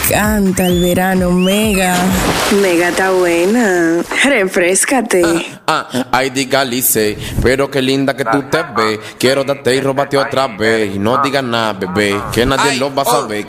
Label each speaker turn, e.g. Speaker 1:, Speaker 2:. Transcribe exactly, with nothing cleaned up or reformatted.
Speaker 1: encanta el verano, Mega.
Speaker 2: Mega está buena. Refréscate.
Speaker 3: Ah, ah, ay, dígalice, pero qué linda que tú te ves. Quiero darte y robarte otra vez. Y no digas nada, bebé, que nadie
Speaker 4: Ay,
Speaker 3: lo va a
Speaker 4: oh.
Speaker 3: saber.